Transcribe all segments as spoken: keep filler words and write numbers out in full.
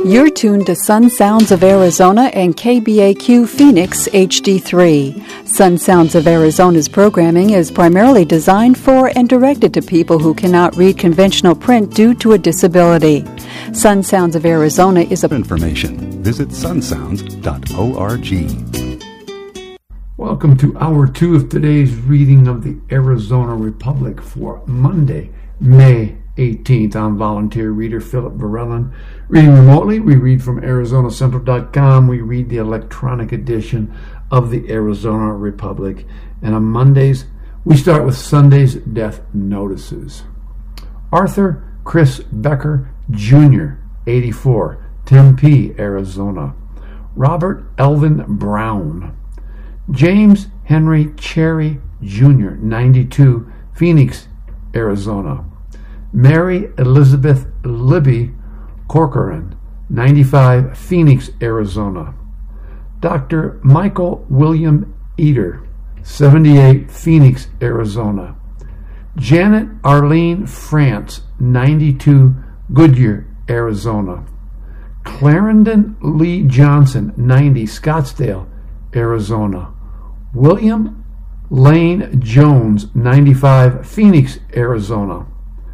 You're tuned to Sun Sounds of Arizona and K B A Q Phoenix H D three. Sun Sounds of Arizona's programming is primarily designed for and directed to people who cannot read conventional print due to a disability. Sun Sounds of Arizona is a... Information. Visit sun sounds dot org. Welcome to hour two of today's reading of the Arizona Republic for Monday, May eighteenth. I'm volunteer reader Philip Varellin. Reading remotely, we read from Arizona Central dot com. We read the electronic edition of the Arizona Republic. And on Mondays, we start with Sunday's death notices. Arthur Chris Becker, Junior, eighty-four, Tempe, Arizona. Robert Elvin Brown. James Henry Cherry, Junior, ninety-two, Phoenix, Arizona. Mary Elizabeth Libby Corcoran, ninety-five, Phoenix, Arizona. Doctor Michael William Eder, seventy-eight, Phoenix, Arizona. Janet Arlene France, ninety-two, Goodyear, Arizona. Clarendon Lee Johnson, ninety, Scottsdale, Arizona. William Lane Jones, ninety-five, Phoenix, Arizona.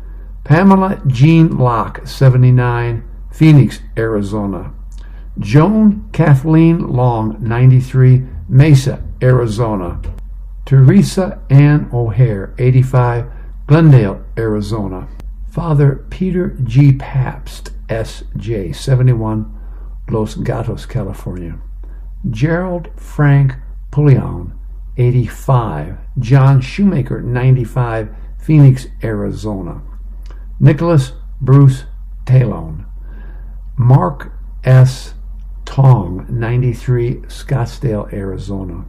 Pamela Jean Locke, seventy-nine, Phoenix, Arizona. Joan Kathleen Long, ninety-three, Mesa, Arizona. Teresa Ann O'Hare, eighty-five, Glendale, Arizona. Father Peter G. Pabst, S J, seventy-one, Los Gatos, California. Gerald Frank Pullion, eighty-five, John Shoemaker, ninety-five, Phoenix, Arizona. Nicholas Bruce Talone. Mark S. Tong, ninety-three, Scottsdale, Arizona.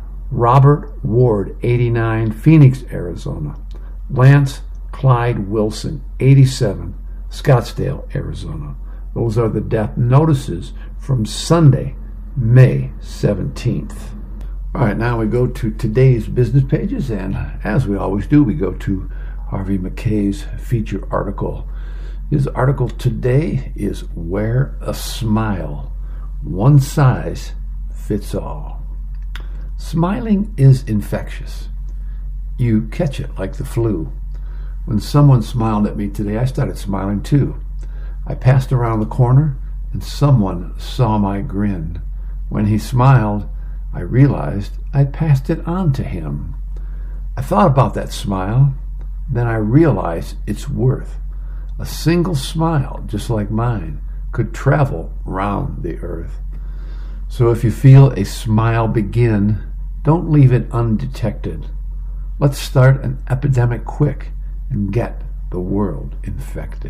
Robert Ward, eighty-nine, Phoenix, Arizona. Lance Clyde Wilson, eighty-seven, Scottsdale, Arizona. Those are the death notices from Sunday, May seventeenth. All right, now we go to today's business pages, and as we always do, we go to Harvey Mackay's feature article. His article today is Wear a Smile. One size fits all. Smiling is infectious. You catch it like the flu. When someone smiled at me today, I started smiling too. I passed around the corner and someone saw my grin. When he smiled, I realized I'd passed it on to him. I thought about that smile. Then I realized its worth. A single smile, just like mine, could travel round the earth. So if you feel a smile begin, don't leave it undetected. Let's start an epidemic quick and get the world infected.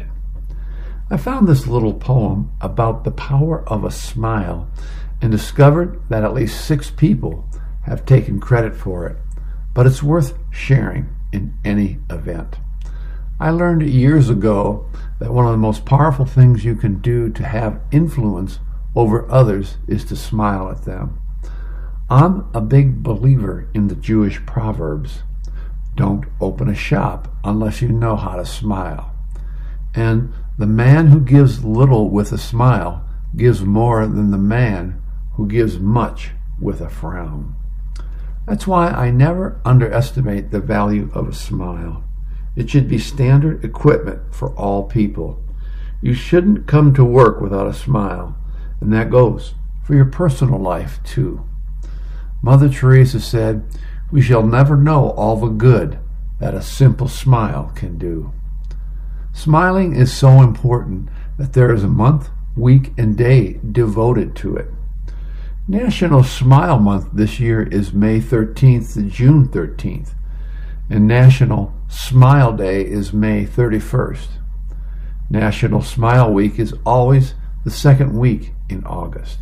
I found this little poem about the power of a smile and discovered that at least six people have taken credit for it, but it's worth sharing in any event. I learned years ago that one of the most powerful things you can do to have influence over others is to smile at them. I'm a big believer in the Jewish proverbs. Don't open a shop unless you know how to smile. And the man who gives little with a smile gives more than the man who gives much with a frown. That's why I never underestimate the value of a smile. It should be standard equipment for all people. You shouldn't come to work without a smile, and that goes for your personal life too. Mother Teresa said, "We shall never know all the good that a simple smile can do." Smiling is so important that there is a month, week, and day devoted to it. National Smile Month this year is May thirteenth to June thirteenth, and National Smile Day is May thirty-first. National Smile Week is always the second week in August.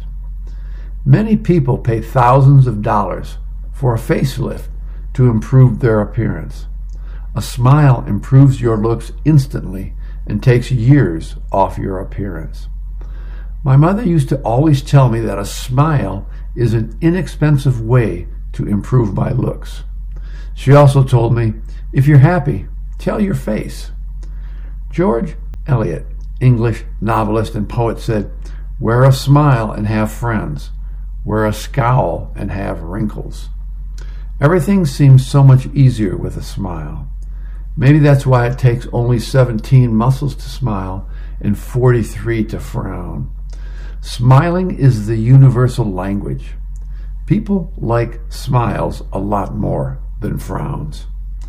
Many people pay thousands of dollars for a facelift to improve their appearance. A smile improves your looks instantly and takes years off your appearance. My mother used to always tell me that a smile is an inexpensive way to improve my looks. She also told me, if you're happy, tell your face. George Eliot English novelist and poet said, "Wear a smile and have friends. Wear a scowl and have wrinkles." Everything seems so much easier with a smile. Maybe that's why it takes only seventeen muscles to smile and forty-three to frown. Smiling is the universal language. People like smiles a lot more than frowns.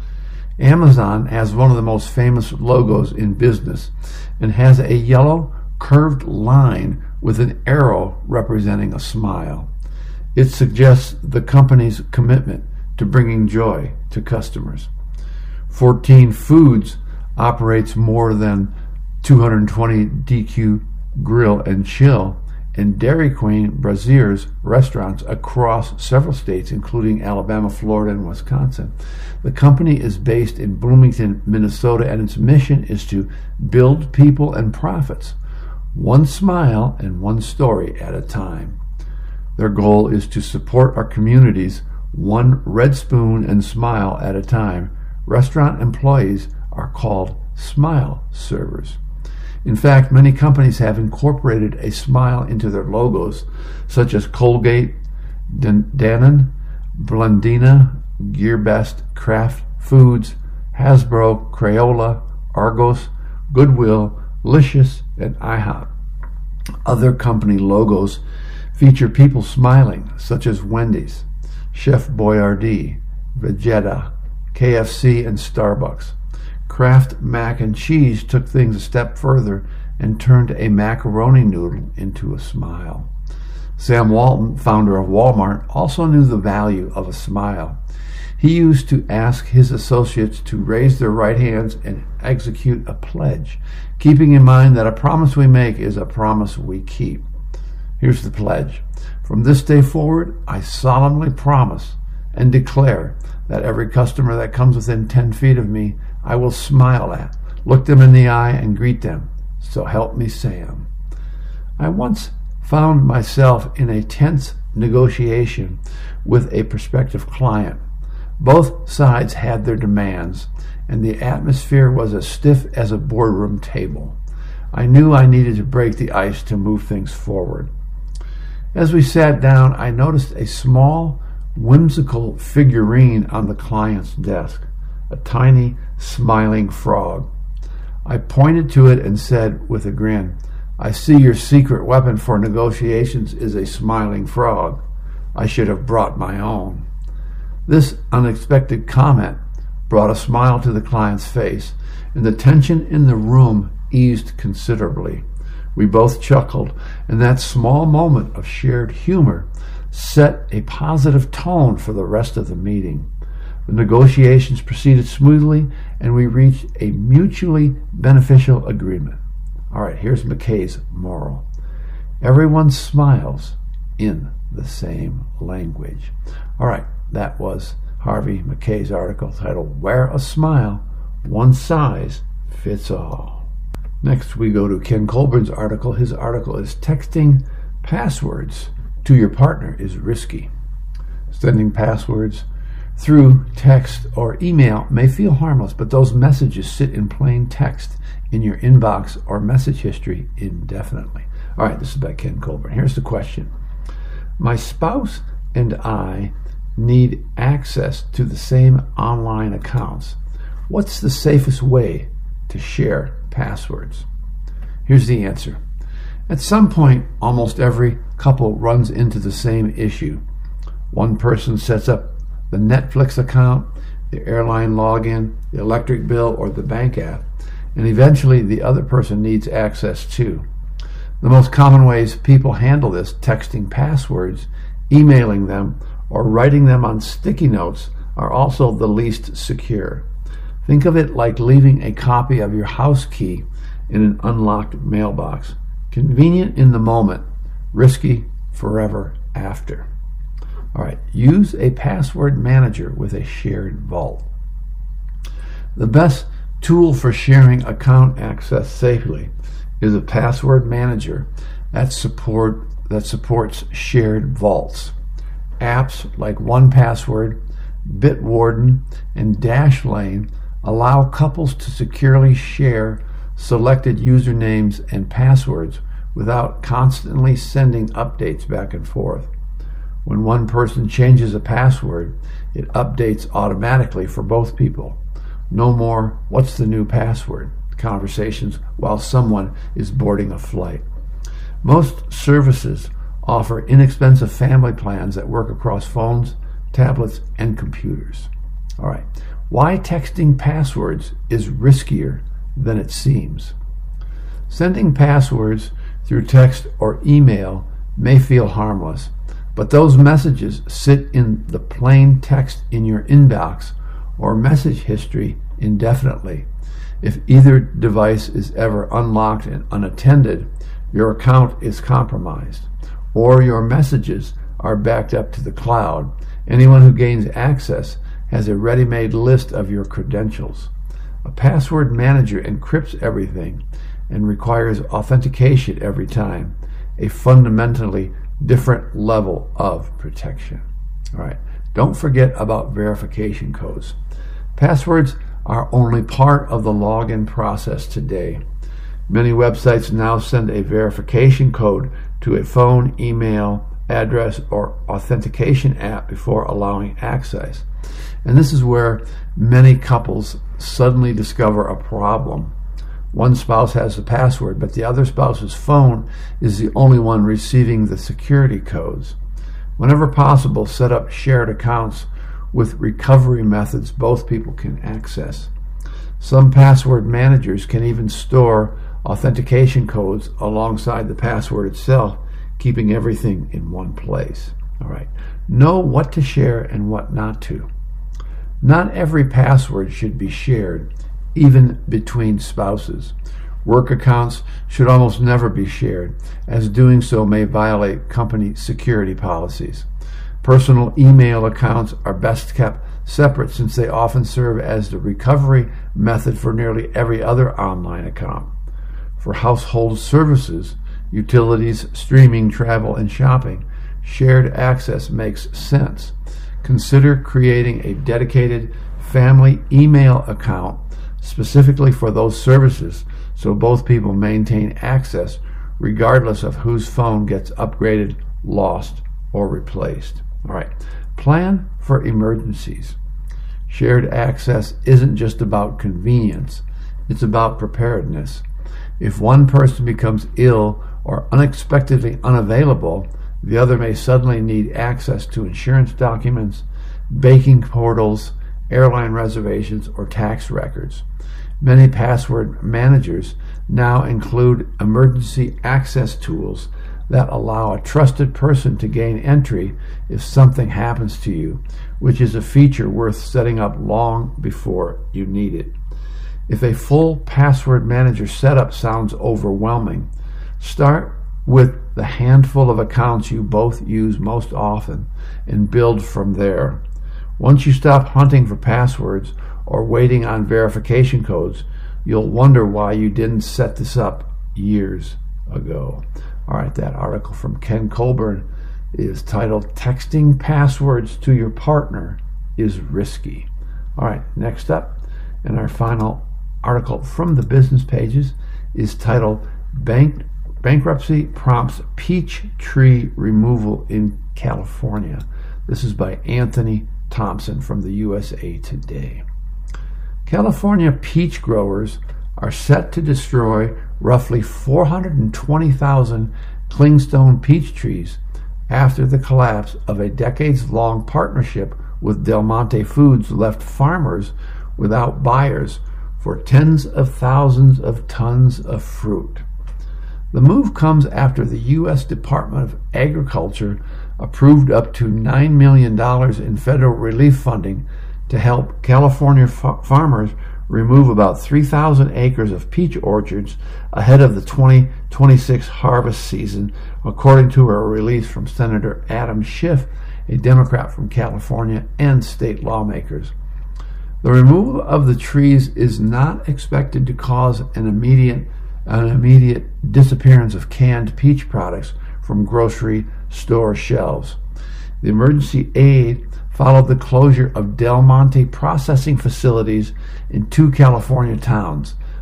Amazon has one of the most famous logos in business and has a yellow curved line with an arrow representing a smile. It suggests the company's commitment to bringing joy to customers. fourteen Foods operates more than two hundred twenty D Q Grill and Chill and Dairy Queen Braziers restaurants across several states, including Alabama, Florida, and Wisconsin. The company is based in Bloomington, Minnesota, and its mission is to build people and profits, one smile and one story at a time. Their goal is to support our communities one red spoon and smile at a time. Restaurant employees are called smile servers. In fact, many companies have incorporated a smile into their logos, such as Colgate, Danone, Blendina, GearBest, Kraft Foods, Hasbro, Crayola, Argos, Goodwill, Licious, and IHOP. Other company logos feature people smiling, such as Wendy's, Chef Boyardee, Vegeta, K F C, and Starbucks. Kraft Mac and Cheese took things a step further and turned a macaroni noodle into a smile. Sam Walton, founder of Walmart, also knew the value of a smile. He used to ask his associates to raise their right hands and execute a pledge, keeping in mind that a promise we make is a promise we keep. Here's the pledge. From this day forward, I solemnly promise and declare that every customer that comes within ten feet of me, I will smile at, look them in the eye, and greet them. So help me, Sam. I once found myself in a tense negotiation with a prospective client. Both sides had their demands, and the atmosphere was as stiff as a boardroom table. I knew I needed to break the ice to move things forward. As we sat down, I noticed a small, whimsical figurine on the client's desk, a tiny, smiling frog. I pointed to it and said with a grin, "I see your secret weapon for negotiations is a smiling frog. I should have brought my own." This unexpected comment brought a smile to the client's face, and the tension in the room eased considerably. We both chuckled, and that small moment of shared humor set a positive tone for the rest of the meeting. The negotiations proceeded smoothly, and we reached a mutually beneficial agreement. All right, here's McKay's moral. Everyone smiles in the same language. All right, that was Harvey McKay's article titled, "Wear a Smile, One Size Fits All." Next, we go to Ken Colburn's article. His article is "Texting Passwords to Your Partner is Risky." Sending passwords through text or email may feel harmless, but those messages sit in plain text in your inbox or message history indefinitely. All right, this is by Ken Colburn. Here's the question. My spouse and I need access to the same online accounts. What's the safest way to share passwords? Here's the answer. At some point, almost every couple runs into the same issue. One person sets up the Netflix account, the airline login, the electric bill, or the bank app, and eventually the other person needs access too. The most common ways people handle this, texting passwords, emailing them, or writing them on sticky notes, are also the least secure. Think of it like leaving a copy of your house key in an unlocked mailbox. Convenient in the moment, risky forever after. All right, use a password manager with a shared vault. The best tool for sharing account access safely is a password manager that support that supports shared vaults. Apps like one password, Bitwarden, and Dashlane allow couples to securely share selected usernames and passwords without constantly sending updates back and forth. When one person changes a password, it updates automatically for both people. No more, "What's the new password?" conversations while someone is boarding a flight. Most services offer inexpensive family plans that work across phones, tablets, and computers. All right. Why texting passwords is riskier than it seems. Sending passwords through text or email may feel harmless, but those messages sit in the plain text in your inbox or message history indefinitely. If either device is ever unlocked and unattended, your account is compromised, or your messages are backed up to the cloud. Anyone who gains access has a ready-made list of your credentials. A password manager encrypts everything and requires authentication every time, a fundamentally different level of protection. All right, don't forget about verification codes. Passwords are only part of the login process today. Many websites now send a verification code to a phone, email, address, or authentication app before allowing access. And this is where many couples suddenly discover a problem. One spouse has the password, but the other spouse's phone is the only one receiving the security codes. Whenever possible, set up shared accounts with recovery methods both people can access. Some password managers can even store authentication codes alongside the password itself, keeping everything in one place. All right. Know what to share and what not to. Not every password should be shared, even between spouses. Work accounts should almost never be shared, as doing so may violate company security policies. Personal email accounts are best kept separate, since they often serve as the recovery method for nearly every other online account. For household services, utilities, streaming, travel, and shopping, shared access makes sense. Consider creating a dedicated family email account specifically for those services, so both people maintain access regardless of whose phone gets upgraded, lost, or replaced. All right. Plan for emergencies. Shared access isn't just about convenience, it's about preparedness. If one person becomes ill or unexpectedly unavailable, the other may suddenly need access to insurance documents, banking portals, airline reservations, or tax records. Many password managers now include emergency access tools that allow a trusted person to gain entry if something happens to you, which is a feature worth setting up long before you need it. If a full password manager setup sounds overwhelming, start with the handful of accounts you both use most often and build from there. Once you stop hunting for passwords or waiting on verification codes, you'll wonder why you didn't set this up years ago. All right, that article from Ken Colburn is titled "Texting Passwords to Your Partner is Risky." All right, next up, and our final article from the business pages is titled Bank, Bankruptcy Prompts Peach Tree Removal in California. This is by Anthony Thompson from the U S A Today. California peach growers are set to destroy roughly four hundred twenty thousand clingstone peach trees after the collapse of a decades-long partnership with Del Monte Foods left farmers without buyers for tens of thousands of tons of fruit. The move comes after the U S Department of Agriculture approved up to nine million dollars in federal relief funding to help California fa- farmers remove about three thousand acres of peach orchards ahead of the twenty twenty-six harvest season, according to a release from Senator Adam Schiff, a Democrat from California, and state lawmakers. The removal of the trees is not expected to cause an immediate, an immediate disappearance of canned peach products from grocery store shelves. The emergency aid followed the closure of Del Monte processing facilities in two California towns,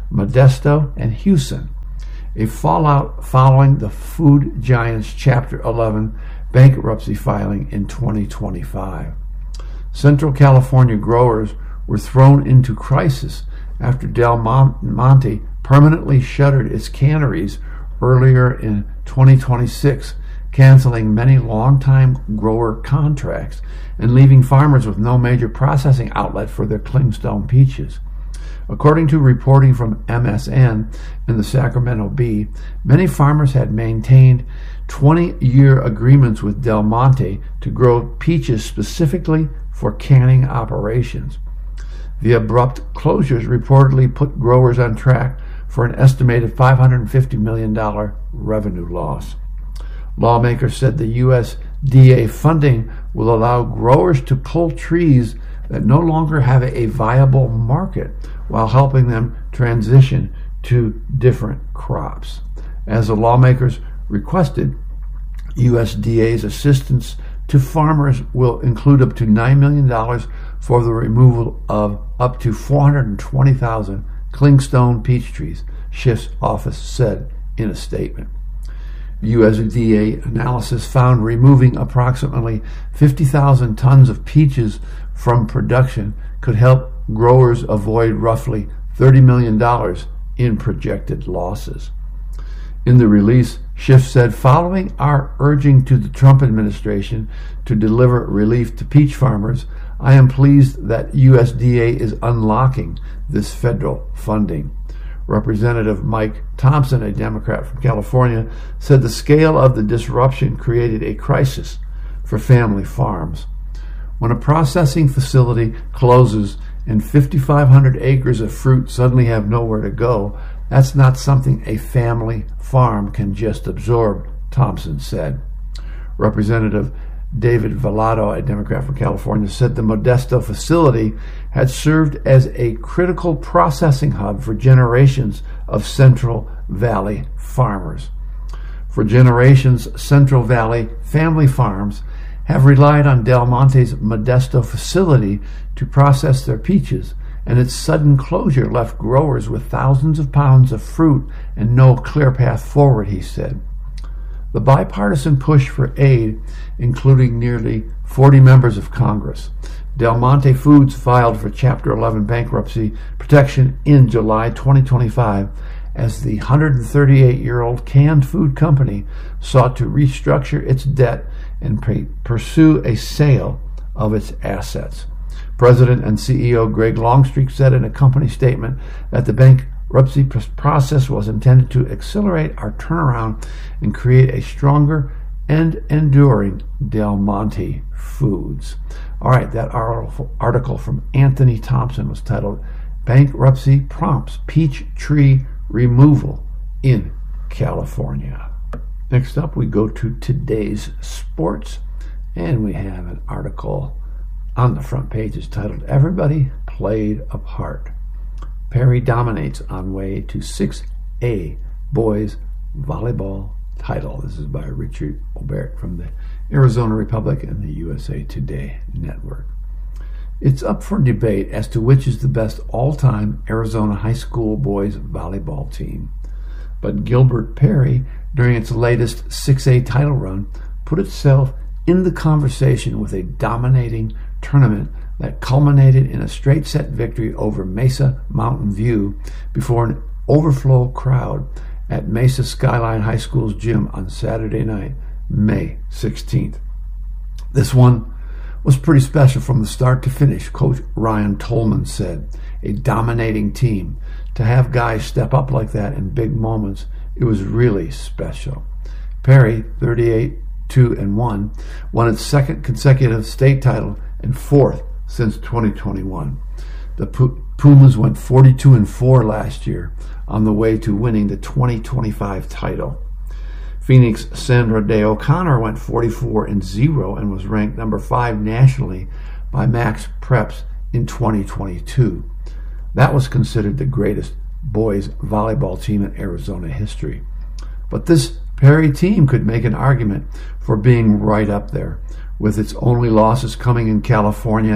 Modesto, and Houston, a fallout following the food giant's Chapter eleven bankruptcy filing in twenty twenty-five. Central California growers were thrown into crisis after Del Monte permanently shuttered its canneries earlier in twenty twenty-six, canceling many longtime grower contracts and leaving farmers with no major processing outlet for their clingstone peaches. According to reporting from M S N and the Sacramento Bee, many farmers had maintained twenty-year agreements with Del Monte to grow peaches specifically for canning operations. The abrupt closures reportedly put growers on track for an estimated five hundred fifty million dollars revenue loss. Lawmakers said the U S D A funding will allow growers to pull trees that no longer have a viable market while helping them transition to different crops. As the lawmakers requested, U S D A's assistance to farmers will include up to nine million dollars for the removal of up to four hundred twenty thousand clingstone peach trees, Schiff's office said in a statement. U S D A analysis found removing approximately fifty thousand tons of peaches from production could help growers avoid roughly thirty million dollars in projected losses. In the release, Schiff said, following our urging to the Trump administration to deliver relief to peach farmers, I am pleased that U S D A is unlocking this federal funding. Representative Mike Thompson, a Democrat from California, said the scale of the disruption created a crisis for family farms. When a processing facility closes and fifty-five hundred acres of fruit suddenly have nowhere to go, that's not something a family farm can just absorb, Thompson said. Representative David Vallado, a Democrat from California, said the Modesto facility had served as a critical processing hub for generations of Central Valley farmers. For generations, Central Valley family farms have relied on Del Monte's Modesto facility to process their peaches, and its sudden closure left growers with thousands of pounds of fruit and no clear path forward, he said. The bipartisan push for aid, including nearly forty members of Congress. Del Monte Foods filed for Chapter eleven bankruptcy protection in July twenty twenty-five as the one hundred thirty-eight-year-old canned food company sought to restructure its debt and pay, pursue a sale of its assets. President and C E O Greg Longstreet said in a company statement that the bankruptcy process was intended to accelerate our turnaround and create a stronger and enduring Del Monte Foods. All right, that article from Anthony Thompson was titled Bankruptcy Prompts Peach Tree Removal in California. Next up, we go to today's sports, and we have an article on the front page is titled Everybody Played a Part. Perry dominates on way to six A boys volleyball title. This is by Richard Obert from the Arizona Republic and the U S A Today network. It's up for debate as to which is the best all-time Arizona high school boys volleyball team. But Gilbert Perry, during its latest six A title run, put itself in the conversation with a dominating tournament that culminated in a straight set victory over Mesa Mountain View before an overflow crowd at Mesa Skyline High School's gym on Saturday night, May sixteenth. This one was pretty special from the start to finish, Coach Ryan Tolman said. A dominating team. To have guys step up like that in big moments, it was really special. Perry, thirty-eight, two and one, won its second consecutive state title and fourth since twenty twenty-one. The Pumas went forty-two and four last year on the way to winning the twenty twenty-five title. Phoenix Sandra Day O'Connor went forty-four and zero and was ranked number five nationally by Max Preps in twenty twenty-two. That was considered the greatest boys volleyball team in Arizona history. But this Perry team could make an argument for being right up there, with its only losses coming in California,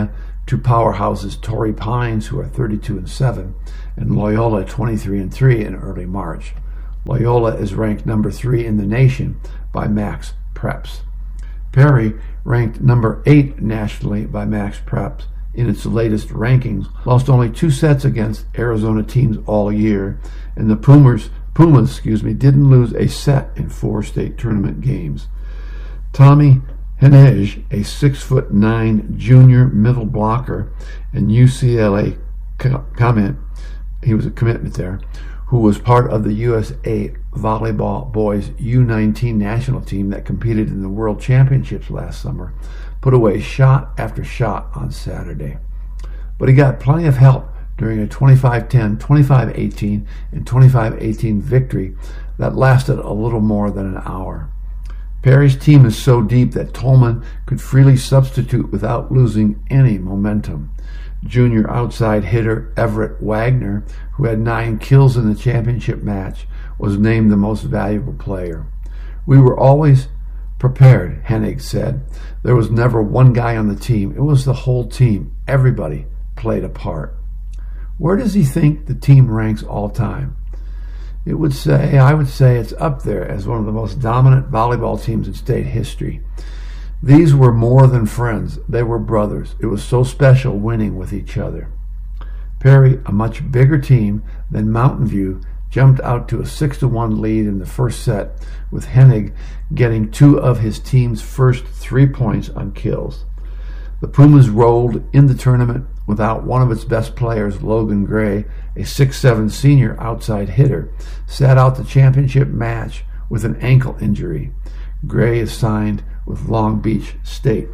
Two powerhouses, Torrey Pines, who are thirty-two and seven, and Loyola twenty-three and three in early March. Loyola is ranked number three in the nation by Max Preps. Perry, ranked number eight nationally by Max Preps in its latest rankings, lost only two sets against Arizona teams all year, and the Pumas, Pumas, excuse me, didn't lose a set in four state tournament games. Tommy Hennig, a six foot nine junior middle blocker and U C L A comment, he was a commitment there, who was part of the U S A Volleyball Boys U nineteen national team that competed in the World Championships last summer, put away shot after shot on Saturday. But he got plenty of help during a twenty-five ten, twenty-five eighteen, and twenty-five eighteen victory that lasted a little more than an hour. Perry's team is so deep that Tolman could freely substitute without losing any momentum. Junior outside hitter Everett Wagner, who had nine kills in the championship match, was named the most valuable player. We were always prepared, Hennig said. There was never one guy on the team. It was the whole team. Everybody played a part. Where does he think the team ranks all time? It would say, I would say it's up there as one of the most dominant volleyball teams in state history. These were more than friends. They were brothers. It was so special winning with each other. Perry, a much bigger team than Mountain View, jumped out to a six to one lead in the first set, with Hennig getting two of his team's first three points on kills. The Pumas rolled in the tournament without one of its best players, Logan Gray, a six seven senior outside hitter, sat out the championship match with an ankle injury. Gray is signed with Long Beach State.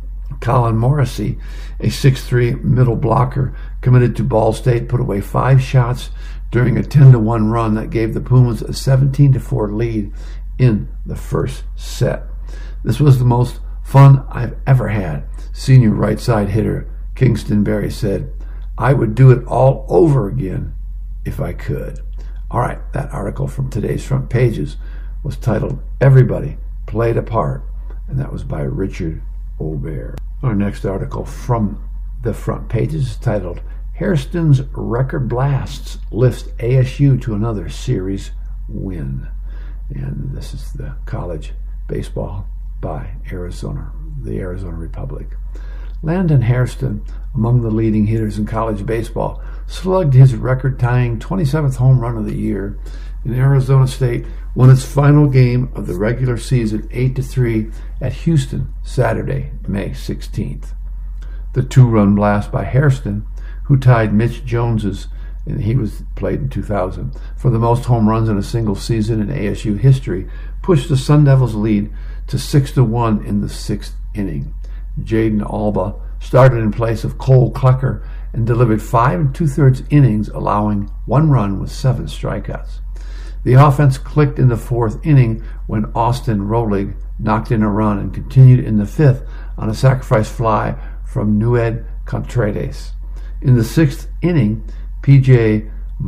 Colin Morrissey, a six three middle blocker, committed to Ball State, put away five shots during a ten to one run that gave the Pumas a seventeen to four lead in the first set. This was the most fun I've ever had, senior right side hitter Kingston Berry said. I would do it all over again if I could. All right, that article from today's front pages was titled Everybody Played a Part, and that was by Richard Aubert. Our next article from the front pages is titled Hairston's Record Blasts Lifts A S U to Another Series Win. And this is the college baseball by Arizona, the Arizona Republic. Landon Hairston, among the leading hitters in college baseball, slugged his record-tying twenty-seventh home run of the year, and Arizona State won its final game of the regular season eight to three at Houston Saturday, May sixteenth. The two-run blast by Hairston, who tied Mitch Jones's, and he was played in two thousand, for the most home runs in a single season in A S U history, pushed the Sun Devils' lead to six to one in the sixth inning. Jaden Alba started in place of Cole Klecker and delivered five and two-thirds innings, allowing one run with seven strikeouts. The offense clicked in the fourth inning when Austin Rolig knocked in a run and continued in the fifth on a sacrifice fly from Nued Contreras. In the sixth inning, P J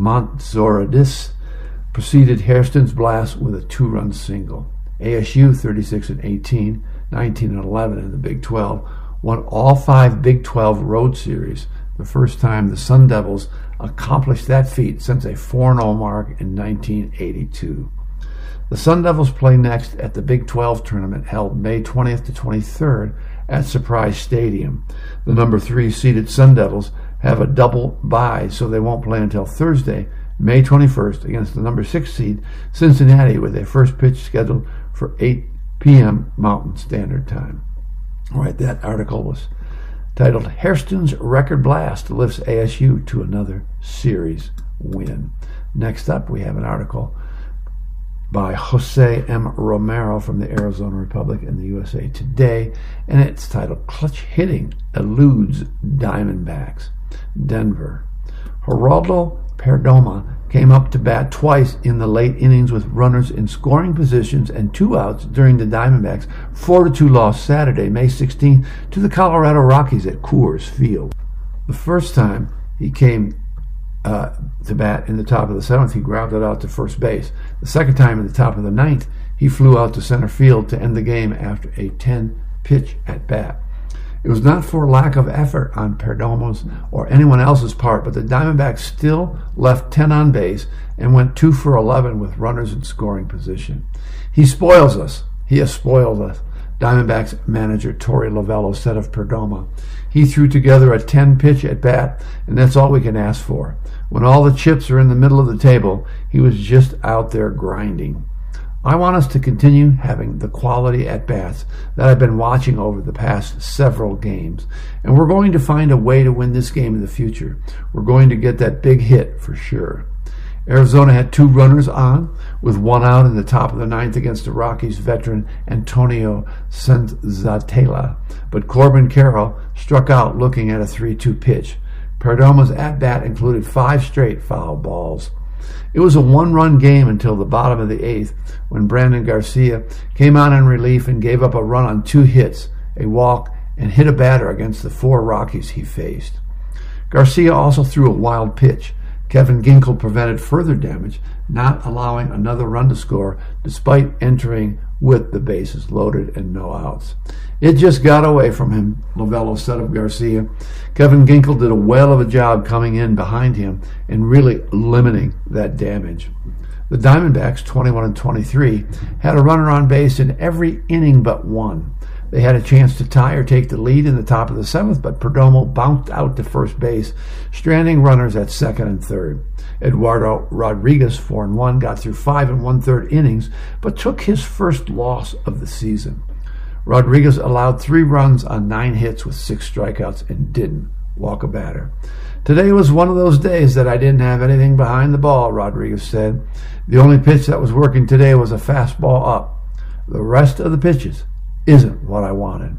Montzoradis preceded Hairston's blast with a two-run single. A S U thirty-six and eighteen, nineteen and eleven in the Big twelve won all five Big twelve road series, the first time the Sun Devils accomplished that feat since a four and oh mark in nineteen eighty-two. The Sun Devils play next at the Big twelve tournament held May twentieth to twenty-third at Surprise Stadium. The number three seeded Sun Devils have a double bye, so they won't play until Thursday, May twenty-first, against the number six seed Cincinnati, with their first pitch scheduled for eight p.m. Mountain Standard Time. All right, that article was titled Hairston's Record Blast Lifts A S U to Another Series Win. Next up, we have an article by Jose M. Romero from the Arizona Republic and the U S A Today, and it's titled Clutch Hitting Eludes Diamondbacks. Denver. Geraldo Perdomo came up to bat twice in the late innings with runners in scoring positions and two outs during the Diamondbacks' four to two loss Saturday, May sixteenth, to the Colorado Rockies at Coors Field. The first time he came uh, to bat in the top of the seventh, he grounded out to first base. The second time in the top of the ninth, he flew out to center field to end the game after a ten-pitch at-bat. It was not for lack of effort on Perdomo's or anyone else's part, but the Diamondbacks still left ten on base and went two for eleven with runners in scoring position. He spoils us. He has spoiled us, Diamondbacks manager Torey Lovullo said of Perdomo. He threw together a ten-pitch at-bat, and that's all we can ask for. When all the chips are in the middle of the table, he was just out there grinding. I want us to continue having the quality at-bats that I've been watching over the past several games, and we're going to find a way to win this game in the future. We're going to get that big hit for sure. Arizona had two runners on, with one out in the top of the ninth against the Rockies veteran Antonio Senzatela, but Corbin Carroll struck out looking at a three two pitch. Perdomo's at-bat included five straight foul balls. It was a one-run game until the bottom of the eighth, when Brandon Garcia came on in relief and gave up a run on two hits, a walk, and hit a batter against the four Rockies he faced. Garcia also threw a wild pitch. Kevin Ginkel prevented further damage, not allowing another run to score despite entering with the bases loaded and no outs. It just got away from him, Lovullo said of Garcia. Kevin Ginkel did a whale of a job coming in behind him and really limiting that damage. The Diamondbacks, twenty-one and twenty-three, had a runner on base in every inning but one. They had a chance to tie or take the lead in the top of the seventh, but Perdomo bounced out to first base, stranding runners at second and third. Eduardo Rodriguez, four and one, got through five and one-third innings, but took his first loss of the season. Rodriguez allowed three runs on nine hits with six strikeouts and didn't walk a batter. Today was one of those days that I didn't have anything behind the ball, Rodriguez said. The only pitch that was working today was a fastball up. The rest of the pitches isn't what I wanted.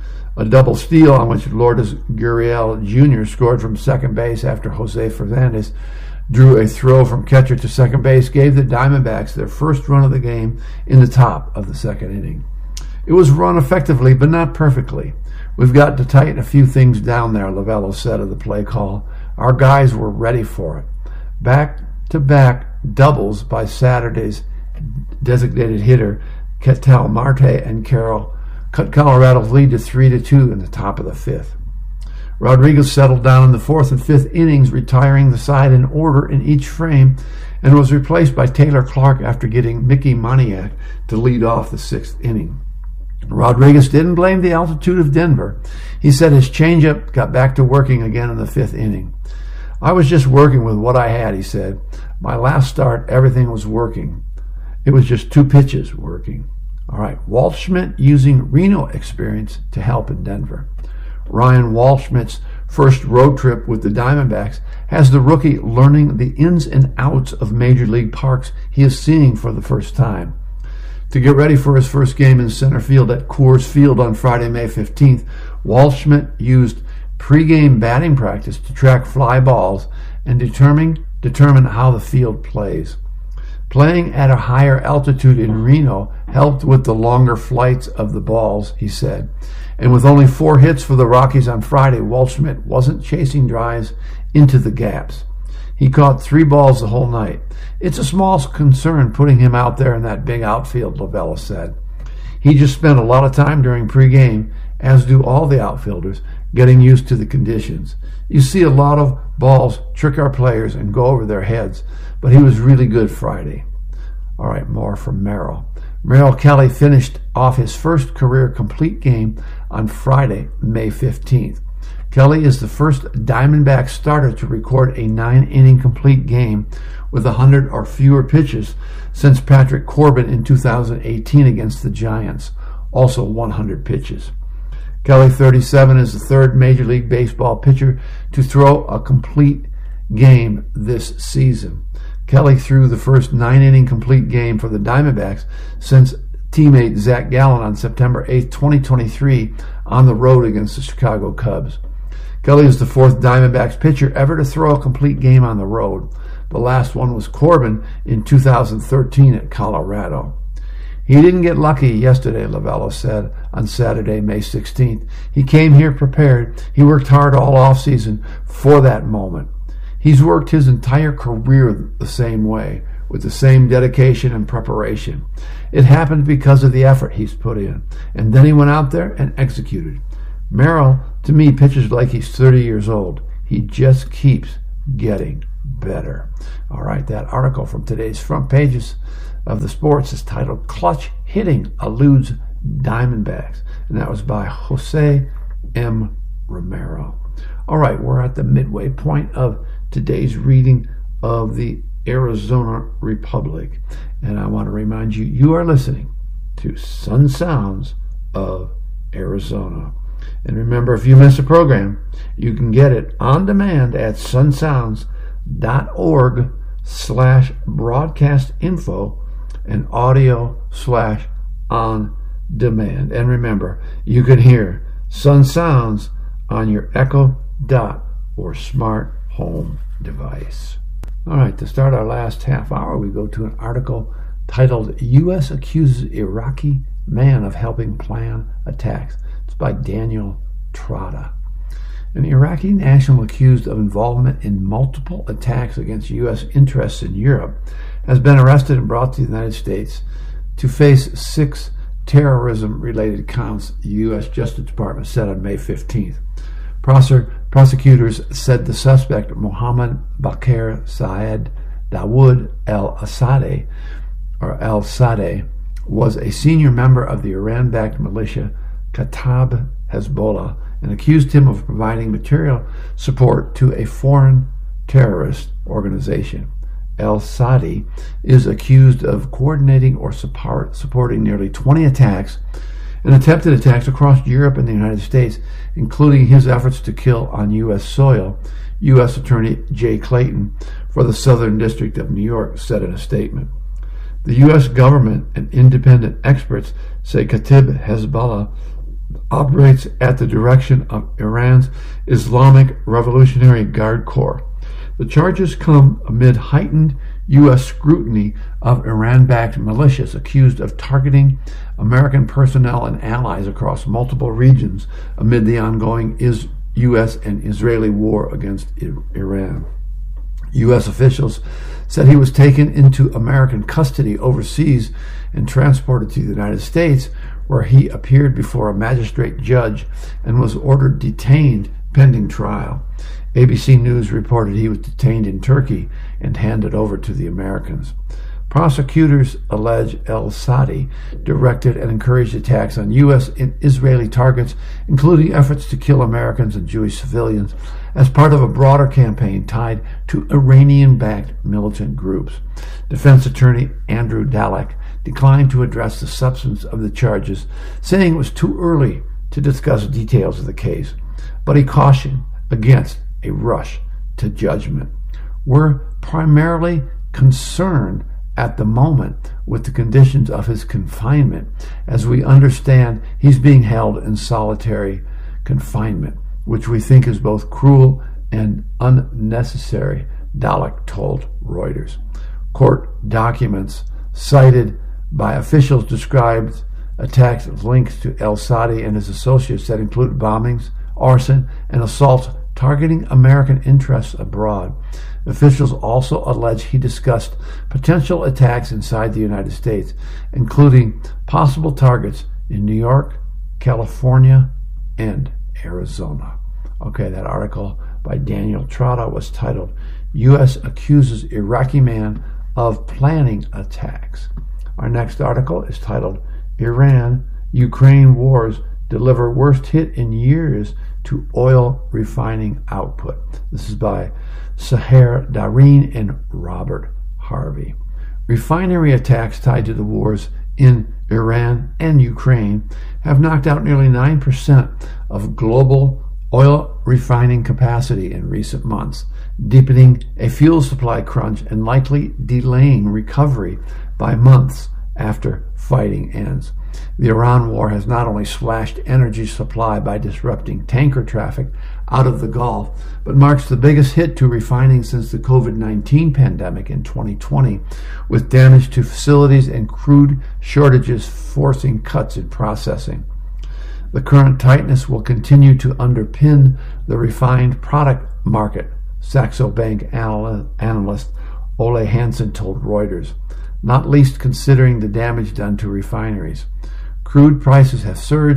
A double steal on which Lourdes Gurriel Junior scored from second base after Jose Fernandez drew a throw from catcher to second base gave the Diamondbacks their first run of the game in the top of the second inning. It was run effectively, but not perfectly. We've got to tighten a few things down there, Lovullo said of the play call. Our guys were ready for it. Back-to-back doubles by Saturday's designated hitter Ketel Marte and Carroll cut Colorado's lead to three to two in the top of the fifth. Rodriguez settled down in the fourth and fifth innings, retiring the side in order in each frame, and was replaced by Taylor Clark after getting Mickey Moniak to lead off the sixth inning. Rodriguez didn't blame the altitude of Denver. He said his changeup got back to working again in the fifth inning. I was just working with what I had, he said. My last start, everything was working. It was just two pitches working. All right, Waldschmidt using Reno experience to help in Denver. Ryan Waldschmidt's first road trip with the Diamondbacks has the rookie learning the ins and outs of Major League parks he is seeing for the first time. To get ready for his first game in center field at Coors Field on Friday, May fifteenth, Waldschmidt used pregame batting practice to track fly balls and determine, determine how the field plays. Playing at a higher altitude in Reno helped with the longer flights of the balls, he said. And with only four hits for the Rockies on Friday, Waldschmidt wasn't chasing drives into the gaps. He caught three balls the whole night. It's a small concern putting him out there in that big outfield, Lovullo said. He just spent a lot of time during pregame, as do all the outfielders, getting used to the conditions. You see a lot of balls trick our players and go over their heads, but he was really good Friday. All right, more from Merrill. Merrill Kelly finished off his first career complete game on Friday, May fifteenth. Kelly is the first Diamondback starter to record a nine-inning complete game with one hundred or fewer pitches since Patrick Corbin in two thousand eighteen against the Giants, also one hundred pitches. Kelly, thirty-seven, is the third Major League Baseball pitcher to throw a complete game this season. Kelly threw the first nine-inning complete game for the Diamondbacks since teammate Zach Gallen on September eighth, twenty twenty-three, on the road against the Chicago Cubs. Kelly is the fourth Diamondbacks pitcher ever to throw a complete game on the road. The last one was Corbin in two thousand thirteen at Colorado. He didn't get lucky yesterday, Lovullo said on Saturday, May sixteenth. He came here prepared. He worked hard all offseason for that moment. He's worked his entire career the same way, with the same dedication and preparation. It happened because of the effort he's put in, and then he went out there and executed. Merrill, to me, pitches like he's thirty years old. He just keeps getting better. All right, that article from today's front pages of the sports is titled Clutch Hitting Eludes Diamondbacks, and that was by Jose M. Romero. All right, we're at the midway point of today's reading of the Arizona Republic, and I want to remind you, you are listening to Sun Sounds of Arizona. And remember, if you miss a program, you can get it on demand at sunsounds.org slash broadcast info and audio slash on demand. And remember, you can hear Sun Sounds on your Echo Dot or smart home device. All right, to start our last half hour, we go to an article titled U S Accuses Iraqi Man of Helping Plan Attacks. It's by Daniel Trotta. An Iraqi national accused of involvement in multiple attacks against U S interests in Europe has been arrested and brought to the United States to face six terrorism-related counts, the U S Justice Department said on May fifteenth. Prosecutors said the suspect, Mohammed Bakr Saad Dawood al-Asadi, or al-Sadeh, was a senior member of the Iran-backed militia Kataib Hezbollah and accused him of providing material support to a foreign terrorist organization. El-Sadi is accused of coordinating or support, supporting nearly twenty attacks and attempted attacks across Europe and the United States, including his efforts to kill on U S soil, U S Attorney Jay Clayton for the Southern District of New York said in a statement. The U S government and independent experts say Kataib Hezbollah operates at the direction of Iran's Islamic Revolutionary Guard Corps. The charges come amid heightened U S scrutiny of Iran-backed militias accused of targeting American personnel and allies across multiple regions amid the ongoing U S and Israeli war against Iran. U S officials said he was taken into American custody overseas and transported to the United States, where he appeared before a magistrate judge and was ordered detained pending trial. A B C News reported he was detained in Turkey and handed over to the Americans. Prosecutors allege El-Sadi directed and encouraged attacks on U S and Israeli targets, including efforts to kill Americans and Jewish civilians, as part of a broader campaign tied to Iranian-backed militant groups. Defense attorney Andrew Dalek declined to address the substance of the charges, saying it was too early to discuss details of the case, but he cautioned against a rush to judgment. We're primarily concerned at the moment with the conditions of his confinement, as we understand he's being held in solitary confinement, which we think is both cruel and unnecessary, Dalek told Reuters. Court documents cited by officials described attacks linked to El-Sadi and his associates that included bombings, arson, and assaults targeting American interests abroad. Officials also allege he discussed potential attacks inside the United States, including possible targets in New York, California, and Arizona. Okay, that article by Daniel Trotta was titled, U S Accuses Iraqi Man of Planning Attacks. Our next article is titled, Iran-Ukraine Wars Deliver Worst Hit in Years to Oil Refining Output. This is by Saher Dareen and Robert Harvey. Refinery attacks tied to the wars in Iran and Ukraine have knocked out nearly nine percent of global oil refining capacity in recent months, deepening a fuel supply crunch and likely delaying recovery by months after fighting ends. The Iran war has not only slashed energy supply by disrupting tanker traffic out of the Gulf, but marks the biggest hit to refining since the covid nineteen pandemic in twenty twenty, with damage to facilities and crude shortages forcing cuts in processing. The current tightness will continue to underpin the refined product market, Saxo Bank analyst Ole Hansen told Reuters, not least considering the damage done to refineries. Crude prices have surged,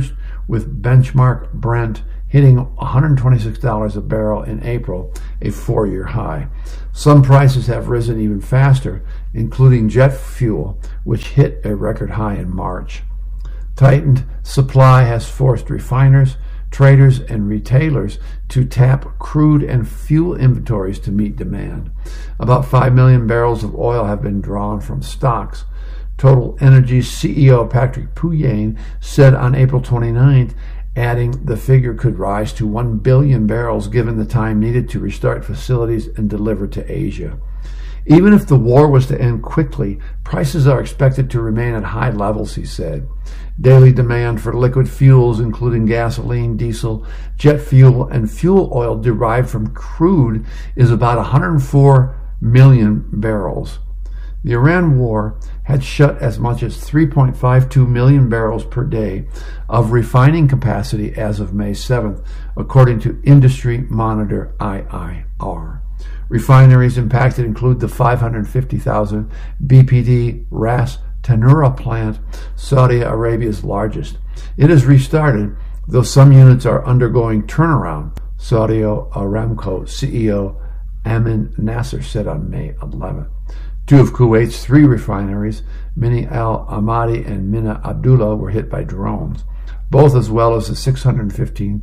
with benchmark Brent hitting one hundred twenty-six dollars a barrel in April, a four-year high. Some prices have risen even faster, including jet fuel, which hit a record high in March. Tightened supply has forced refiners, traders, and retailers to tap crude and fuel inventories to meet demand. About five million barrels of oil have been drawn from stocks. Total Energy's C E O Patrick Pouyanné said on April twenty-ninth, adding the figure could rise to one billion barrels given the time needed to restart facilities and deliver to Asia. Even if the war was to end quickly, prices are expected to remain at high levels, he said. Daily demand for liquid fuels, including gasoline, diesel, jet fuel, and fuel oil derived from crude, is about one hundred four million barrels. The Iran war had shut as much as three point five two million barrels per day of refining capacity as of May seventh, according to Industry Monitor I I R. Refineries impacted include the five hundred fifty thousand B P D Ras Tanura plant, Saudi Arabia's largest. It has restarted, though some units are undergoing turnaround, Saudi Aramco C E O Amin Nasser said on May eleventh. Two of Kuwait's three refineries, Mini Al Ahmadi and Mina Abdullah, were hit by drones. Both, as well as the six hundred fifteen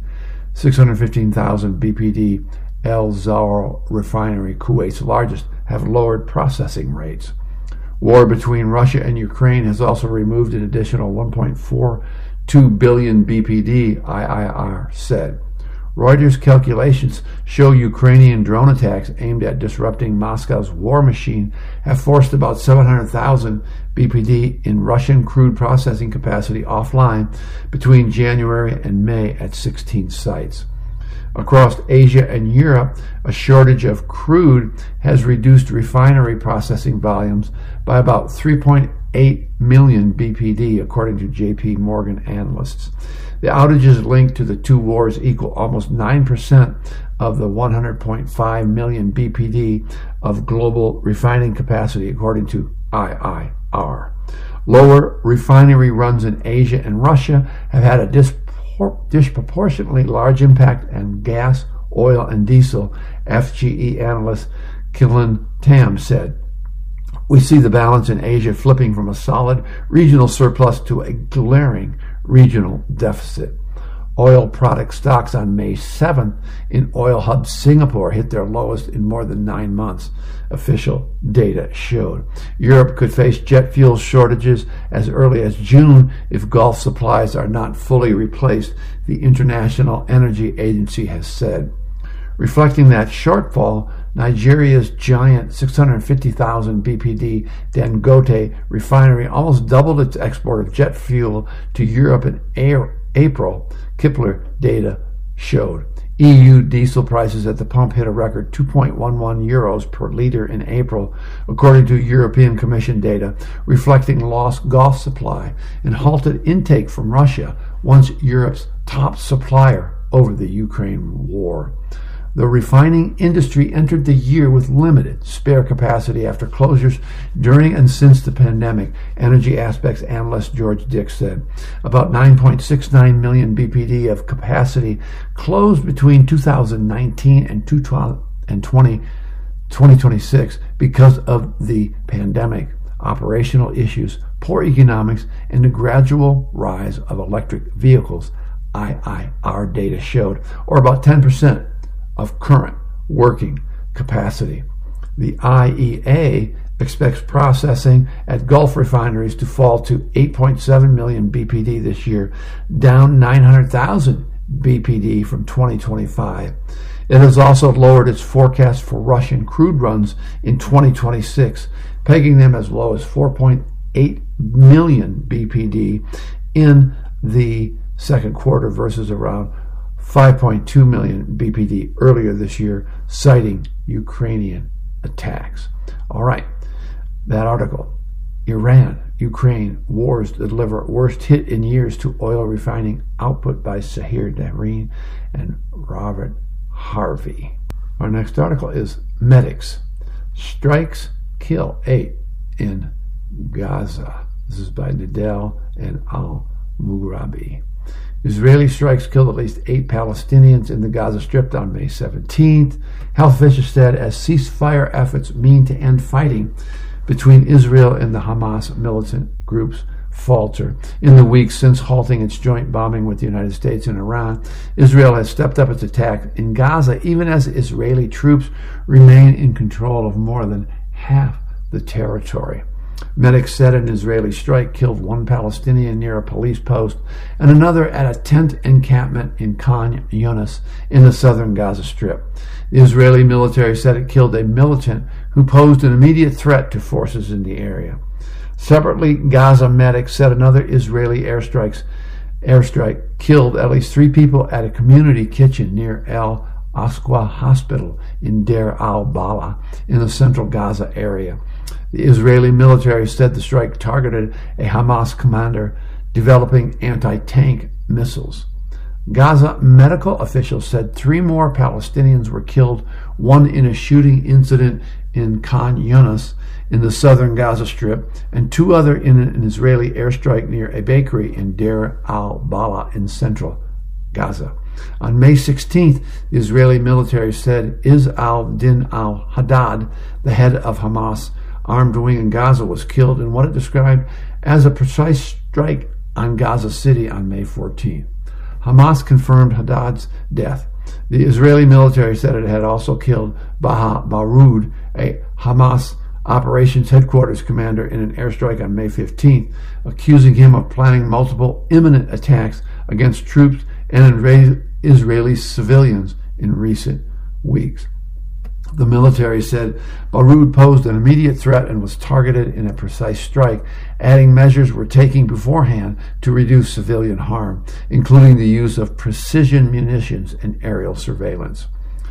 thousand B P D El Zour refinery, Kuwait's largest, have lowered processing rates. War between Russia and Ukraine has also removed an additional one point four two billion B P D, I I R said. Reuters calculations show Ukrainian drone attacks aimed at disrupting Moscow's war machine have forced about seven hundred thousand B P D in Russian crude processing capacity offline between January and May at sixteen sites. Across Asia and Europe, a shortage of crude has reduced refinery processing volumes by about three point eight million B P D, according to J P Morgan analysts. The outages linked to the two wars equal almost nine percent of the one hundred point five million B P D of global refining capacity, according to I I R. Lower refinery runs in Asia and Russia have had a dispor- disproportionately large impact on gas, oil, and diesel, F G E analyst Killen Tam said. We see the balance in Asia flipping from a solid regional surplus to a glaring regional deficit. Oil product stocks on May seventh in oil hub Singapore hit their lowest in more than nine months, official data showed. Europe could face jet fuel shortages as early as June if Gulf supplies are not fully replaced, the International Energy Agency has said. Reflecting that shortfall, Nigeria's giant six hundred fifty thousand B P D Dangote refinery almost doubled its export of jet fuel to Europe in April, Kpler data showed. E U diesel prices at the pump hit a record two point one one euros per liter in April, according to European Commission data, reflecting lost Gulf supply and halted intake from Russia, once Europe's top supplier over the Ukraine war. The refining industry entered the year with limited spare capacity after closures during and since the pandemic, Energy Aspects analyst George Dick said. About nine point six nine million B P D of capacity closed between two thousand nineteen and twenty twenty-six because of the pandemic, operational issues, poor economics, and the gradual rise of electric vehicles, I I R data showed, or about ten percent of current working capacity. The I E A expects processing at Gulf refineries to fall to eight point seven million B P D this year, down nine hundred thousand B P D from twenty twenty-five. It has also lowered its forecast for Russian crude runs in twenty twenty-six, pegging them as low as four point eight million B P D in the second quarter versus around five point two million B P D earlier this year, citing Ukrainian attacks. All right, that article. Iran, Ukraine, wars deliver worst hit in years to oil refining output by Sahir Dareen and Robert Harvey. Our next article is Medics. Strikes kill eight in Gaza. This is by Nadel and Al Mughrabi. Israeli strikes killed at least eight Palestinians in the Gaza Strip on May seventeenth. Health officials said as ceasefire efforts mean to end fighting between Israel and the Hamas militant groups falter. In the weeks since halting its joint bombing with the United States and Iran, Israel has stepped up its attack in Gaza, even as Israeli troops remain in control of more than half the territory. Medics said an Israeli strike killed one Palestinian near a police post and another at a tent encampment in Khan Yunis in the southern Gaza Strip. The Israeli military said it killed a militant who posed an immediate threat to forces in the area. Separately, Gaza medics said another Israeli airstrikes, airstrike killed at least three people at a community kitchen near El Aqsa Hospital in Deir al-Balah in the central Gaza area. The Israeli military said the strike targeted a Hamas commander developing anti-tank missiles. Gaza medical officials said three more Palestinians were killed, one in a shooting incident in Khan Yunis in the southern Gaza Strip, and two other in an Israeli airstrike near a bakery in Deir al-Balah in central Gaza. On May sixteenth, the Israeli military said Izz al-Din al-Haddad, the head of Hamas' armed wing in Gaza, was killed in what it described as a precise strike on Gaza City on May fourteenth. Hamas confirmed Haddad's death. The Israeli military said it had also killed Baha Baroud, a Hamas operations headquarters commander, in an airstrike on May fifteenth, accusing him of planning multiple imminent attacks against troops and Israeli civilians in recent weeks. The military said Baroud posed an immediate threat and was targeted in a precise strike, adding measures were taken beforehand to reduce civilian harm, including the use of precision munitions and aerial surveillance.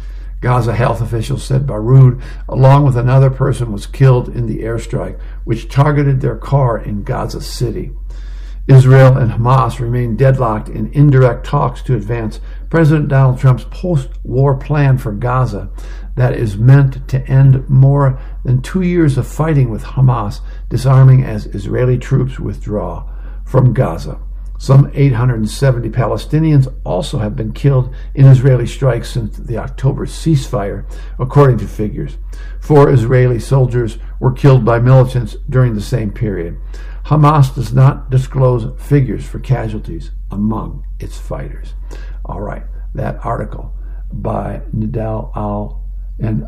Gaza health officials said Baroud, along with another person, was killed in the airstrike, which targeted their car in Gaza City. Israel and Hamas remain deadlocked in indirect talks to advance President Donald Trump's post-war plan for Gaza that is meant to end more than two years of fighting with Hamas, disarming as Israeli troops withdraw from Gaza. Some eight hundred seventy Palestinians also have been killed in Israeli strikes since the October ceasefire, according to figures. Four Israeli soldiers were killed by militants during the same period. Hamas does not disclose figures for casualties among its fighters. All right, that article by Nidal al and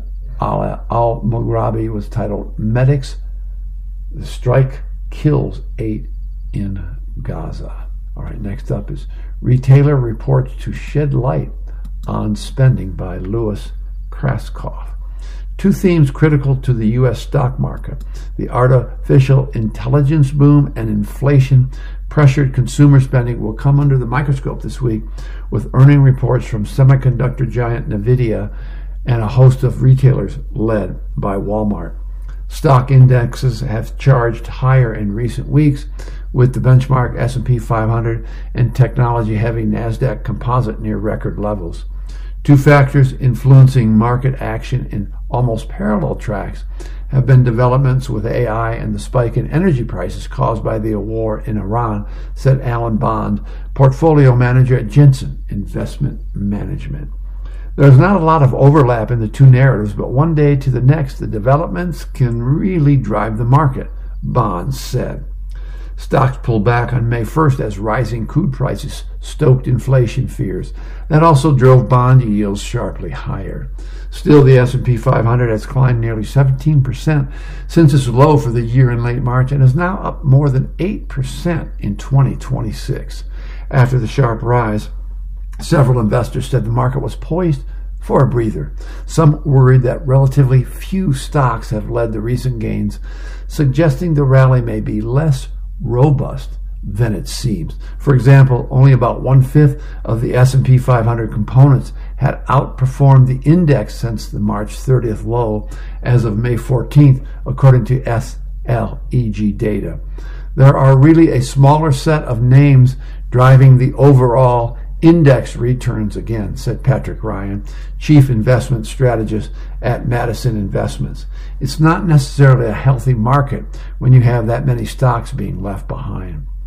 al-Mughrabi was titled "Medics: The Strike Kills Eight in Gaza." All right, next up is Retailer Reports to Shed Light on Spending by Louis Kraskoff. Two themes critical to the U S stock market: the artificial intelligence boom and inflation pressured consumer spending, will come under the microscope this week with earning reports from semiconductor giant NVIDIA and a host of retailers led by Walmart. Stock indexes have charged higher in recent weeks, with the benchmark S and P five hundred and technology-heavy NASDAQ composite near record levels. Two factors influencing market action in almost parallel tracks have been developments with A I and the spike in energy prices caused by the war in Iran, said Alan Bond, portfolio manager at Jensen Investment Management. There's not a lot of overlap in the two narratives, but one day to the next, the developments can really drive the market, Bond said. Stocks pulled back on May first as rising crude prices stoked inflation fears. That also drove bond yields sharply higher. Still, the S and P five hundred has climbed nearly seventeen percent since its low for the year in late March and is now up more than eight percent in twenty twenty-six. After the sharp rise, several investors said the market was poised for a breather. Some worried that relatively few stocks have led the recent gains, suggesting the rally may be less robust than it seems. For example, only about one-fifth of the S and P five hundred components had outperformed the index since the March thirtieth low as of May fourteenth, according to S L E G data. There are really a smaller set of names driving the overall index returns again, said Patrick Ryan, chief investment strategist at Madison Investments. It's not necessarily a healthy market when you have that many stocks being left behind.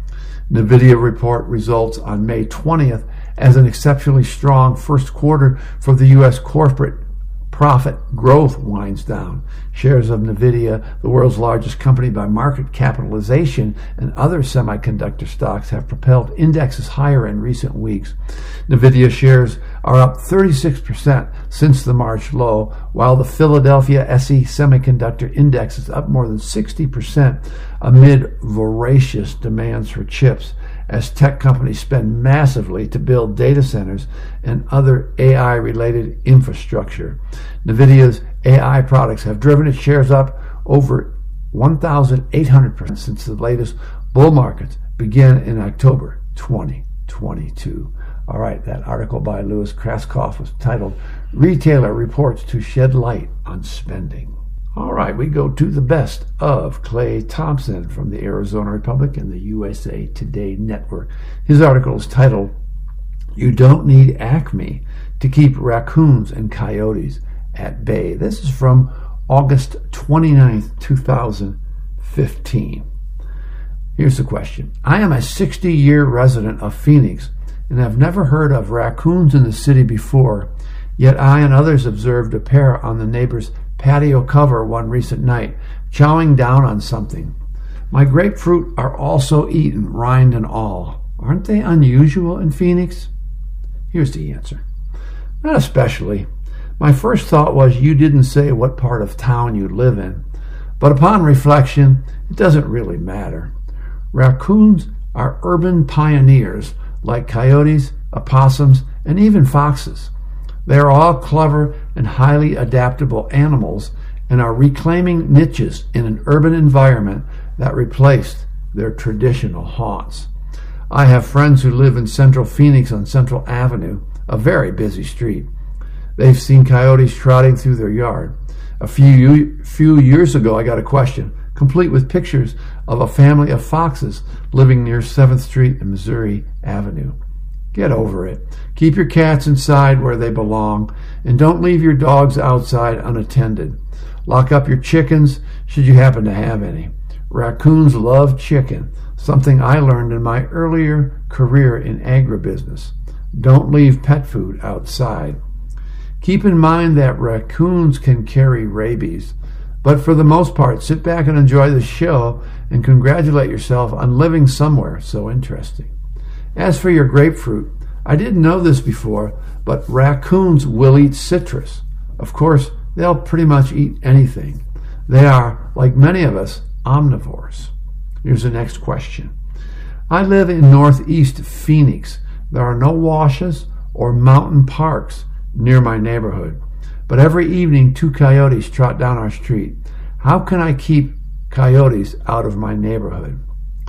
NVIDIA report results on May twentieth as an exceptionally strong first quarter for the U S corporate profit growth winds down. Shares of NVIDIA, the world's largest company by market capitalization, and other semiconductor stocks have propelled indexes higher in recent weeks. NVIDIA shares are up thirty-six percent since the March low, while the Philadelphia S E Semiconductor Index is up more than sixty percent amid voracious demands for chips, as tech companies spend massively to build data centers and other A I-related infrastructure. NVIDIA's A I products have driven its shares up over one thousand eight hundred percent since the latest bull markets began in October twenty twenty-two. All right, that article by Louis Kraskoff was titled, Retailer Reports to Shed Light on Spending. All right, we go to the best of Clay Thompson from the Arizona Republic and the U S A Today Network. His article is titled, You Don't Need Acme to Keep Raccoons and Coyotes at Bay. This is from August twenty-ninth, two thousand fifteen. Here's the question. I am a sixty-year resident of Phoenix and have never heard of raccoons in the city before, yet I and others observed a pair on the neighbor's patio cover one recent night, chowing down on something. My grapefruit are also eaten, rind and all. Aren't they unusual in Phoenix? Here's the answer. Not especially. My first thought was you didn't say what part of town you live in, but upon reflection, it doesn't really matter. Raccoons are urban pioneers like coyotes, opossums, and even foxes. They are all clever and highly adaptable animals and are reclaiming niches in an urban environment that replaced their traditional haunts. I have friends who live in central Phoenix on Central Avenue, a very busy street. They've seen coyotes trotting through their yard. A few, few years ago, I got a question, complete with pictures of a family of foxes living near seventh Street and Missouri Avenue. Get over it. Keep your cats inside where they belong, and don't leave your dogs outside unattended. Lock up your chickens, should you happen to have any. Raccoons love chicken, something I learned in my earlier career in agribusiness. Don't leave pet food outside. Keep in mind that raccoons can carry rabies, but for the most part, sit back and enjoy the show and congratulate yourself on living somewhere so interesting. As for your grapefruit, I didn't know this before, but raccoons will eat citrus. Of course, they'll pretty much eat anything. They are, like many of us, omnivores. Here's the next question. I live in northeast Phoenix. There are no washes or mountain parks near my neighborhood, but every evening two coyotes trot down our street. How can I keep coyotes out of my neighborhood?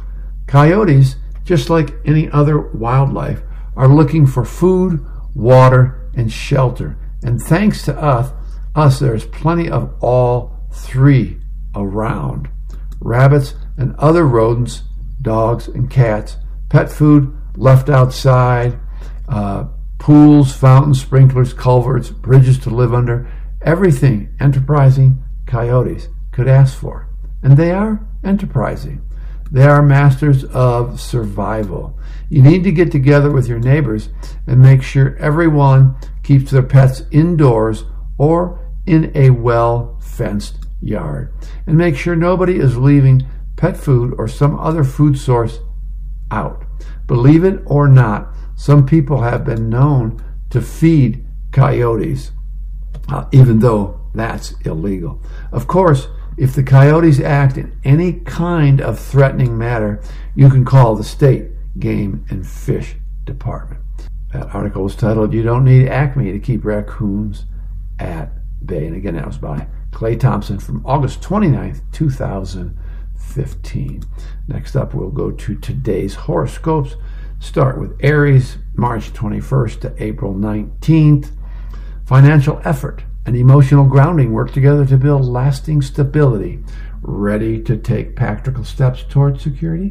Coyotes, just like any other wildlife, are looking for food, water, and shelter. And thanks to us, us there's plenty of all three around. Rabbits and other rodents, dogs and cats, pet food left outside, uh, pools, fountains, sprinklers, culverts, bridges to live under, everything enterprising coyotes could ask for. And they are enterprising. They are masters of survival. You need to get together with your neighbors and make sure everyone keeps their pets indoors or in a well-fenced yard. And make sure nobody is leaving pet food or some other food source out. Believe it or not, some people have been known to feed coyotes, uh, even though that's illegal. Of course, if the coyotes act in any kind of threatening manner, you can call the state game and fish department. That article was titled, You Don't Need Acme to Keep Raccoons at Bay. And again, that was by Clay Thompson from August twenty-ninth, two thousand fifteen. Next up, we'll go to today's horoscopes. Start with Aries, March twenty-first to April nineteenth. Financial effort and emotional grounding work together to build lasting stability. Ready to take practical steps towards security?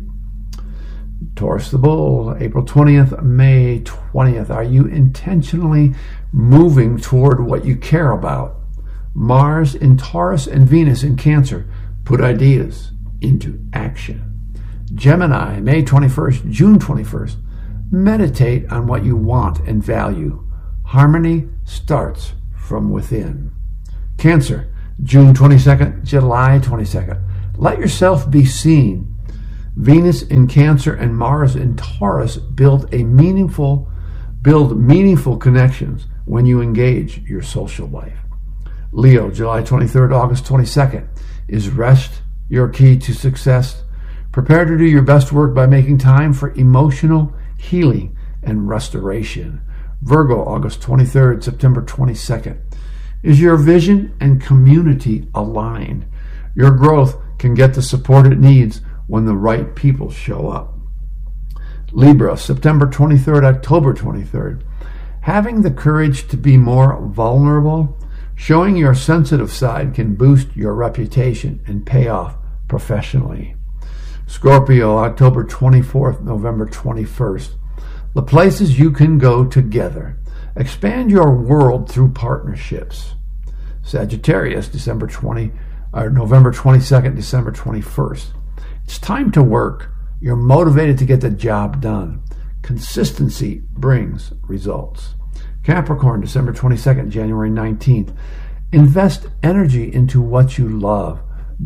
Taurus the Bull, April twentieth, May twentieth. Are you intentionally moving toward what you care about? Mars in Taurus and Venus in Cancer. Put ideas into action. Gemini, May twenty-first, June twenty-first. Meditate on what you want and value. Harmony starts from within. Cancer, June twenty-second, July twenty-second. Let yourself be seen. Venus in Cancer and Mars in Taurus build a meaningful, build meaningful connections when you engage your social life. Leo, July twenty-third, August twenty-second. Is rest your key to success? Prepare to do your best work by making time for emotional healing and restoration. Virgo, August twenty-third, September twenty-second. Is your vision and community aligned? Your growth can get the support it needs when the right people show up. Libra, September twenty-third, October twenty-third. Having the courage to be more vulnerable, showing your sensitive side can boost your reputation and pay off professionally. Scorpio, October twenty-fourth, November twenty-first. The places you can go together. Expand your world through partnerships. Sagittarius, December twentieth, or November twenty-second, December twenty-first. It's time to work. You're motivated to get the job done. Consistency brings results. Capricorn, December twenty-second, January nineteenth. Invest energy into what you love.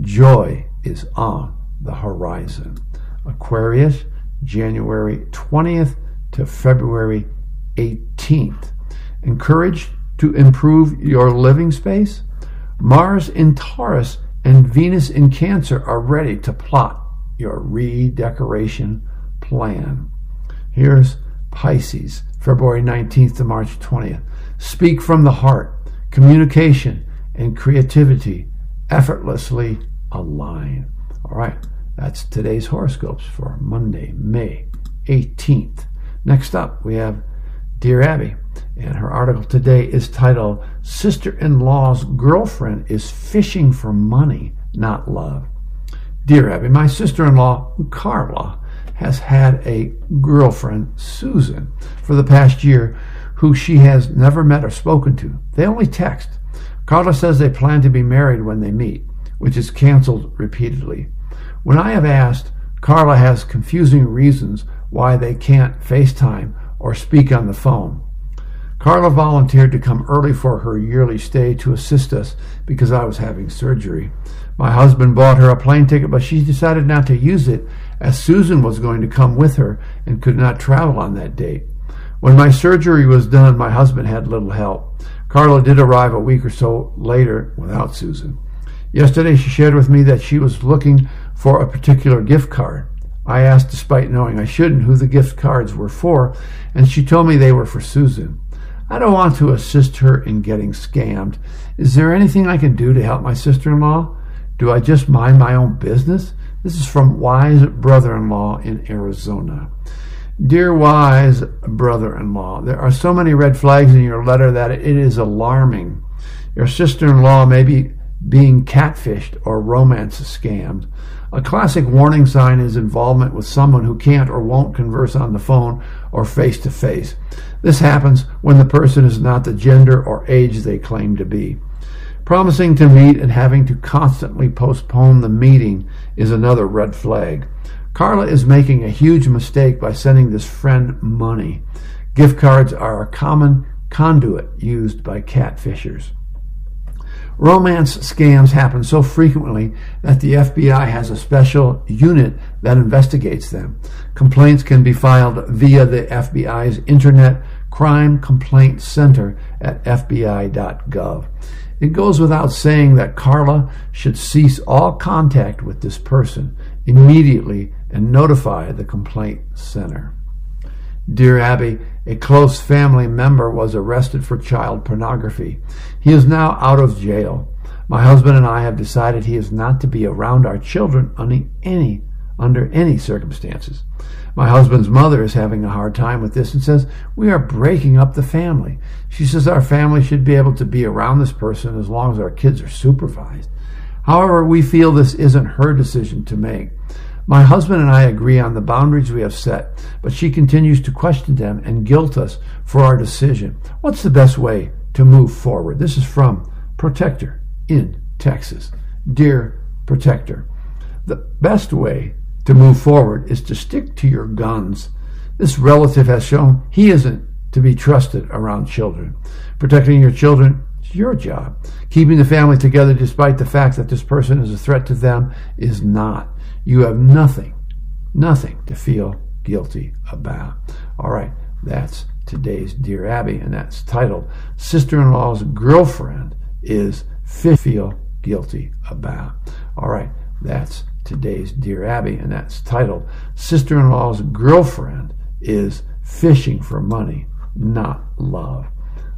Joy is on the horizon. Aquarius, January twentieth to February eighteenth. Encouraged to improve your living space? Mars in Taurus and Venus in Cancer are ready to plot your redecoration plan. Here's Pisces, February nineteenth to March twentieth. Speak from the heart. Communication and creativity effortlessly align. All right, that's today's horoscopes for Monday, May eighteenth. Next up, we have Dear Abby, and her article today is titled, Sister-in-Law's Girlfriend is Fishing for Money, Not Love. Dear Abby, my sister-in-law, Carla, has had a girlfriend, Susan, for the past year, who she has never met or spoken to. They only text. Carla says they plan to be married when they meet, which is canceled repeatedly. When I have asked, Carla has confusing reasons why they can't FaceTime or speak on the phone. Carla volunteered to come early for her yearly stay to assist us because I was having surgery. My husband bought her a plane ticket, but she decided not to use it as Susan was going to come with her and could not travel on that date. When my surgery was done, my husband had little help. Carla did arrive a week or so later without Susan. Yesterday she shared with me that she was looking for a particular gift card. I asked, despite knowing I shouldn't, who the gift cards were for, and she told me they were for Susan. I don't want to assist her in getting scammed. Is there anything I can do to help my sister-in-law? Do I just mind my own business? This is from Wise Brother-in-Law in Arizona. Dear Wise Brother-in-Law, there are so many red flags in your letter that it is alarming. Your sister-in-law may be being catfished or romance scammed. A classic warning sign is involvement with someone who can't or won't converse on the phone or face-to-face. This happens when the person is not the gender or age they claim to be. Promising to meet and having to constantly postpone the meeting is another red flag. Carla is making a huge mistake by sending this friend money. Gift cards are a common conduit used by catfishers. Romance scams happen so frequently that the F B I has a special unit that investigates them. Complaints can be filed via the F B I's Internet Crime Complaint Center at f b i dot gov. It goes without saying that Carla should cease all contact with this person immediately and notify the complaint center. Dear Abby, a close family member was arrested for child pornography. He is now out of jail. My husband and I have decided he is not to be around our children under any, under any circumstances. My husband's mother is having a hard time with this and says we are breaking up the family. She says our family should be able to be around this person as long as our kids are supervised. However, we feel this isn't her decision to make. My husband and I agree on the boundaries we have set, but she continues to question them and guilt us for our decision. What's the best way to move forward? This is from Protector in Texas. Dear Protector, the best way to move forward is to stick to your guns. This relative has shown he isn't to be trusted around children. Protecting your children is your job. Keeping the family together despite the fact that this person is a threat to them is not. You have nothing, nothing to feel guilty about. All right, that's today's Dear Abby, and that's titled Sister-in-Law's Girlfriend is Feel Guilty About. All right, that's today's Dear Abby, and that's titled Sister-in-Law's Girlfriend is Fishing for Money, Not Love.